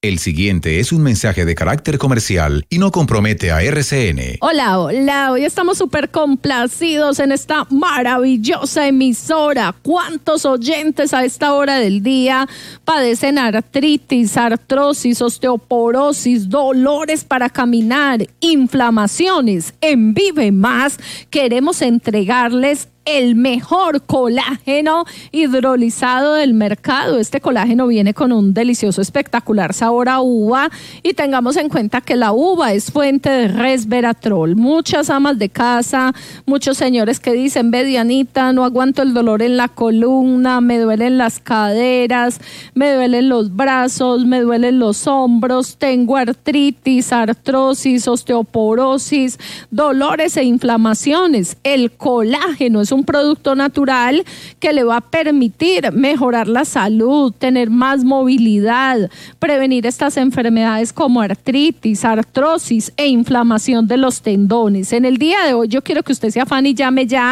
El siguiente es un mensaje de carácter comercial y no compromete a RCN. Hola, hoy estamos súper complacidos en esta maravillosa emisora. ¿Cuántos oyentes a esta hora del día padecen artritis, artrosis, osteoporosis, dolores para caminar, inflamaciones? En Vive Más queremos entregarles el mejor colágeno hidrolizado del mercado. Este colágeno viene con un delicioso, espectacular sabor a uva, y tengamos en cuenta que la uva es fuente de resveratrol. Muchas amas de casa, muchos señores que dicen: ve, Dianita, no aguanto el dolor en la columna, me duelen las caderas, me duelen los brazos, me duelen los hombros, tengo artritis, artrosis, osteoporosis, dolores e inflamaciones. El colágeno es un producto natural que le va a permitir mejorar la salud, tener más movilidad, prevenir estas enfermedades como artritis, artrosis e inflamación de los tendones. En el día de hoy yo quiero que usted se afane y llame ya